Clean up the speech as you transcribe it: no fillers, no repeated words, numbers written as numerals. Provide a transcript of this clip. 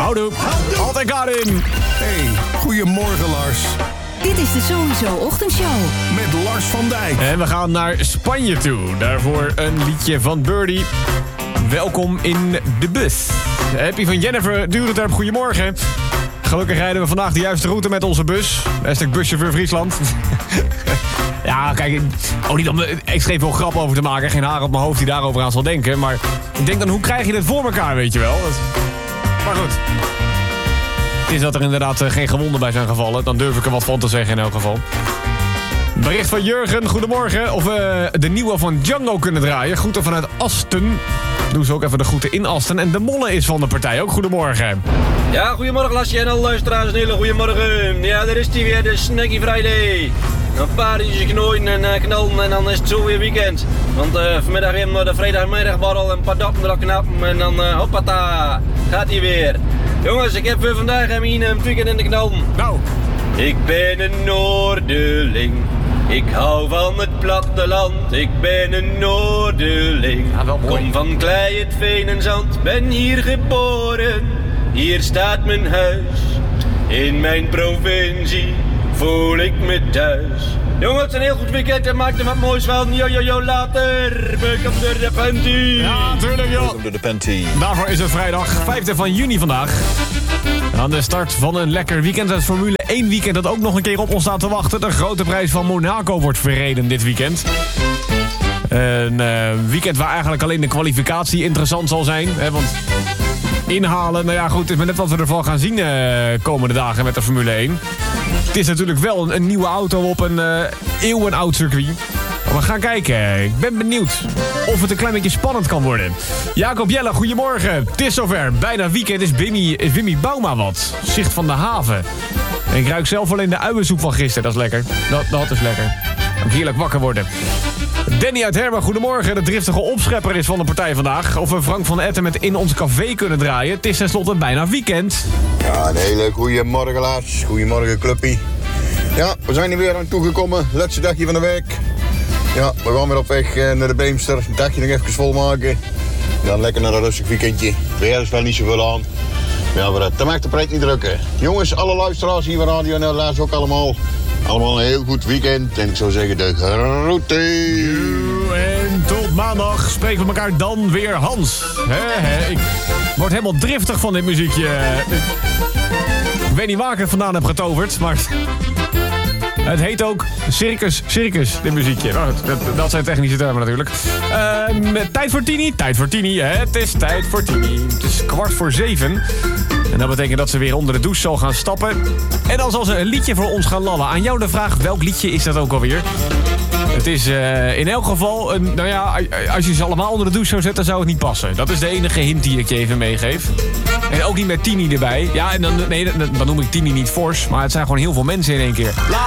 Houdoe. Altijd Karin. Hey, goedemorgen Lars. Dit is de Sowieso Ochtendshow. Met Lars van Dijk. En we gaan naar Spanje toe. Daarvoor een liedje van Birdie. Welkom in de bus. Happy van Jennifer Durenterp, goedemorgen. Gelukkig rijden we vandaag de juiste route met onze bus. Hashtag buschauffeur Friesland. Ja, kijk, niet om extreem veel grap over te maken. Geen haar op mijn hoofd die daarover aan zal denken. Maar ik denk dan, hoe krijg je dit voor elkaar, weet je wel? Maar goed. Het is dat er inderdaad geen gewonden bij zijn gevallen. Dan durf ik er wat van te zeggen in elk geval. Bericht van Jurgen, goedemorgen. Of we de nieuwe van Django kunnen draaien. Groeten vanuit Asten. Doen ze ook even de groeten in Asten. En de Molle is van de partij ook. Goedemorgen. Ja, goedemorgen Lasje en alle luisteraars. Een hele goedemorgen. Ja, daar is die weer, de Snacky Friday. Een paar uurtjes knooien en knallen en dan is het zo weer weekend. Want vanmiddag weer de vrijdagmiddagborrel en een paar dappen erop knappen en dan hoppata, gaat hij weer. Jongens, ik heb vandaag een weekend in de knallen. Nou. Ik ben een Noorderling. Ik hou van het platteland. Ik ben een Noorderling. Ja, wel mooi. Kom van klei, het veen en zand. Ben hier geboren. Hier staat mijn huis. In mijn provincie voel ik me thuis. Jongens, een heel goed weekend en maak er wat moois van. Yo, later. Welkom door de panty. Ja, tuurlijk joh. Welkom door de panty. Daarvoor is het vrijdag 5 van juni vandaag. Aan de start van een lekker weekend. Het Formule 1 weekend dat ook nog een keer op ons staat te wachten. De grote prijs van Monaco wordt verreden dit weekend. Een weekend waar eigenlijk alleen de kwalificatie interessant zal zijn. Hè, want inhalen, nou ja goed, het is maar net wat we ervan gaan zien komende dagen met de Formule 1. Het is natuurlijk wel een nieuwe auto op een eeuwenoud circuit. Maar we gaan kijken. Ik ben benieuwd of het een klein beetje spannend kan worden. Jacob Jelle, goedemorgen. Het is zover. Bijna weekend is Wimmy Bouma wat. Zicht van de haven. En ik ruik zelf alleen de uiensoep van gisteren. Dat is lekker. Dat is lekker. Ook heerlijk wakker worden. Danny uit Hermen, goedemorgen. De driftige opschepper is van de partij vandaag. Of we Frank van Etten met In Ons Café kunnen draaien. Het is tenslotte bijna weekend. Ja, een hele goede morgen, Lars. Goedemorgen, clubpie. Ja, we zijn er weer aan toegekomen. Laatste dagje van de week. Ja, we gaan weer op weg naar de Beemster. Een dagje nog even volmaken. Dan lekker naar een rustig weekendje. Weer is wel niet zoveel aan. Ja, maar dat maakt de pret niet drukken. Jongens, alle luisteraars hier van Radio en Laars ook allemaal. Allemaal een heel goed weekend. En ik zou zeggen, de groeten. En tot maandag spreken we elkaar dan weer, Hans. Ik word helemaal driftig van dit muziekje. Ik weet niet waar ik het vandaan heb getoverd, maar het heet ook Circus, dit muziekje. Nou, dat zijn technische termen natuurlijk. Tijd voor Tini. Het is tijd voor Tini. Het is 6:15. En dat betekent dat ze weer onder de douche zal gaan stappen. En dan zal ze een liedje voor ons gaan lallen. Aan jou de vraag, welk liedje is dat ook alweer? Het is in elk geval, als je ze allemaal onder de douche zou zetten, zou het niet passen. Dat is de enige hint die ik je even meegeef. En ook niet met Tini erbij. Ja, en dan noem ik Tini niet fors, maar het zijn gewoon heel veel mensen in één keer.